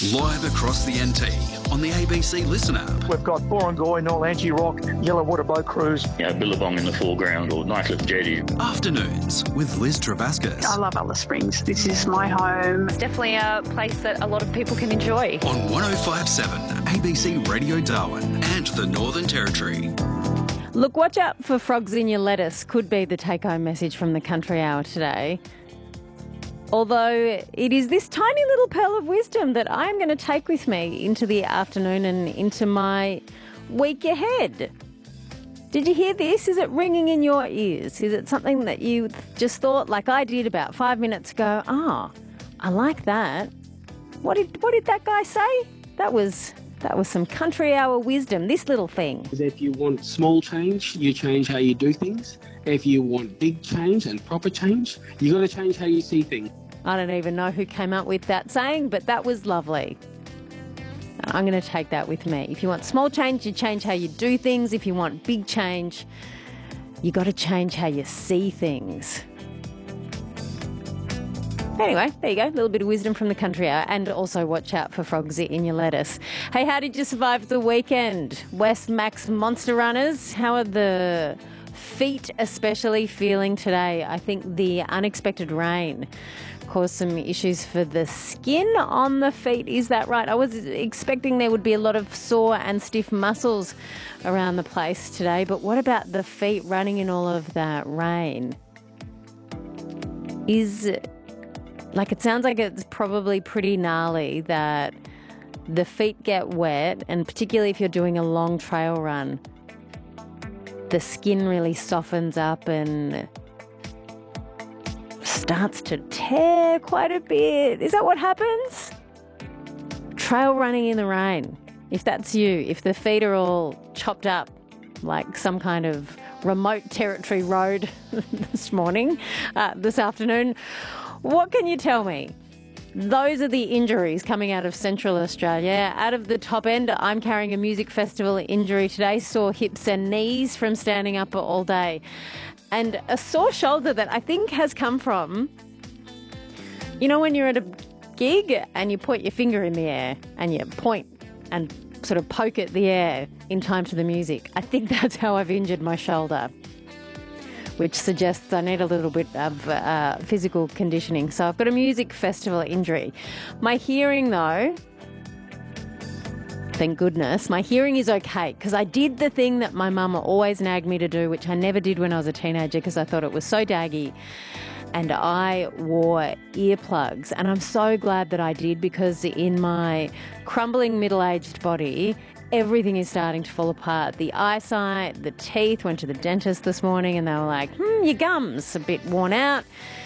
Live across the NT on the ABC Listen app. We've got Borongoy, Nolanchi Rock, Yellow Water Boat Cruise. Billabong in the foreground or Nightcliff Jetty. Afternoons with Liz Travascus. I love Alice Springs. This is my home. It's definitely a place that a lot of people can enjoy. On 105.7 ABC Radio Darwin and the Northern Territory. Look, watch out for frogs in your lettuce could be the take-home message from the Country Hour today. Although it is this tiny little pearl of wisdom that I'm going to take with me into the afternoon and into my week ahead. Did you hear this? Is it ringing in your ears? Is it something that you just thought, like I did about 5 minutes ago, I like that. What did that guy say? That was some Country Hour wisdom, this little thing. If you want small change, you change how you do things. If you want big change and proper change, you got to change how you see things. I don't even know who came up with that saying, but that was lovely. I'm going to take that with me. If you want small change, you change how you do things. If you want big change, you got to change how you see things. Anyway, there you go. A little bit of wisdom from the Country Hour. And also watch out for frogs in your lettuce. Hey, how did you survive the weekend? West Max Monster Runners, how are the feet especially feeling today? I think the unexpected rain caused some issues for the skin on the feet. Is that right? I was expecting there would be a lot of sore and stiff muscles around the place today. But what about the feet running in all of that rain? It sounds like it's probably pretty gnarly that the feet get wet, and particularly if you're doing a long trail run, the skin really softens up and starts to tear quite a bit. Is that what happens? Trail running in the rain. If that's you, if the feet are all chopped up like some kind of remote territory road this afternoon, what can you tell me? Those are the injuries coming out of Central Australia. Out of the top end, I'm carrying a music festival injury today, sore hips and knees from standing up all day, and a sore shoulder that I think has come from, when you're at a gig and you point your finger in the air and you point and sort of poke at the air in time to the music. I think that's how I've injured my shoulder, which suggests I need a little bit of physical conditioning. So I've got a music festival injury. My hearing, though, thank goodness, my hearing is okay, because I did the thing that my mum always nagged me to do, which I never did when I was a teenager because I thought it was so daggy, and I wore earplugs. And I'm so glad that I did, because in my crumbling middle-aged body, everything is starting to fall apart. The eyesight, the teeth. Went to the dentist this morning and they were like, your gums a bit worn out.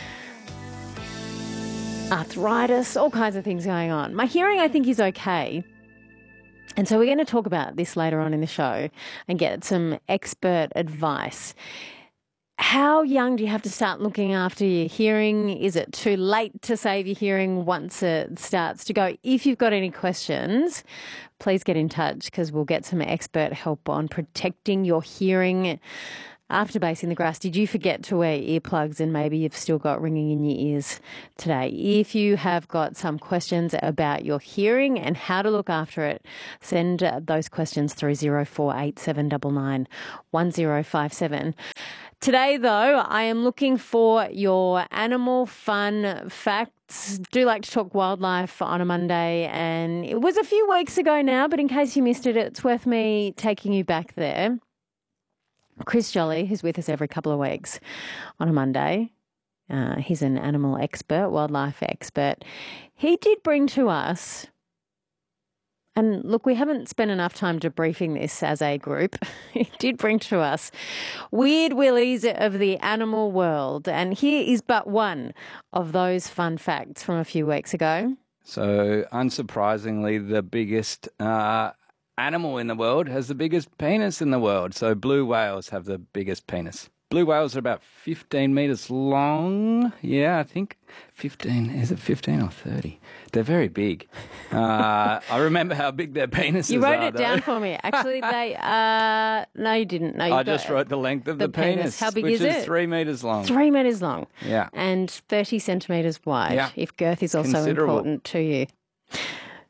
Arthritis, all kinds of things going on. My hearing, I think, is okay. And so we're going to talk about this later on in the show and get some expert advice. How young do you have to start looking after your hearing? Is it too late to save your hearing once it starts to go? If you've got any questions, please get in touch, because we'll get some expert help on protecting your hearing after Basing the Grass. Did you forget to wear earplugs and maybe you've still got ringing in your ears today? If you have got some questions about your hearing and how to look after it, send those questions through 0487 799 1057. Today, though, I am looking for your animal fun facts. Do like to talk wildlife on a Monday, and it was a few weeks ago now, but in case you missed it, it's worth me taking you back there. Chris Jolly, who's with us every couple of weeks on a Monday, he's an animal expert, wildlife expert. He did bring to us, and look, we haven't spent enough time debriefing this as a group. He did bring to us Weird Willies of the animal world, and here is but one of those fun facts from a few weeks ago. So, unsurprisingly, the biggest animal in the world has the biggest penis in the world. So blue whales have the biggest penis. Blue whales are about 15 metres long. Yeah, I think 15. Is it 15 or 30? They're very big. I remember how big their penises are. You wrote it down for me. Actually, they no, you didn't. No, I just wrote the length of the penis. How big is it? Which is 3 metres long. 3 metres long. Yeah. And 30 centimetres wide, yeah. if girth is also important to you.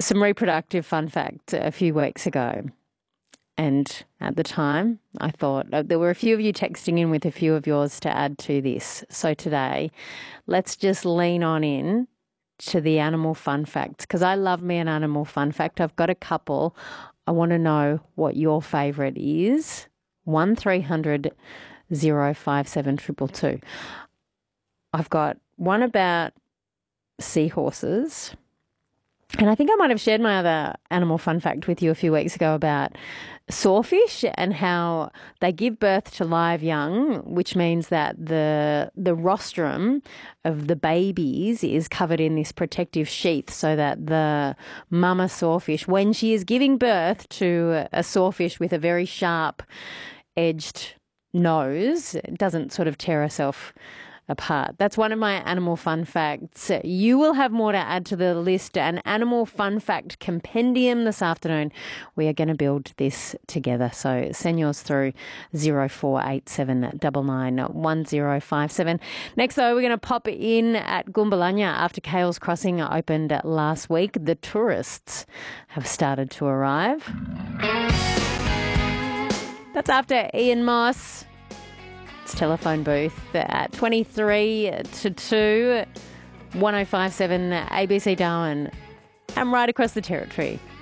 some reproductive fun facts a few weeks ago. And at the time, I thought there were a few of you texting in with a few of yours to add to this. So today, let's just lean on in to the animal fun facts, because I love me an animal fun fact. I've got a couple. I want to know what your favourite is. 1300 057 222. I've got one about seahorses. And I think I might have shared my other animal fun fact with you a few weeks ago about sawfish and how they give birth to live young, which means that the rostrum of the babies is covered in this protective sheath so that the mama sawfish, when she is giving birth to a sawfish with a very sharp edged nose, doesn't sort of tear herself apart. That's one of my animal fun facts. You will have more to add to the list. An animal fun fact compendium this afternoon. We are going to build this together. So send yours through 0487 99 1057. Next, though, we're going to pop in at Goombalanya after Kales Crossing opened last week. The tourists have started to arrive. That's after Ian Moss. Telephone booth at 23 to 2, 1057 ABC Darwin, and right across the territory.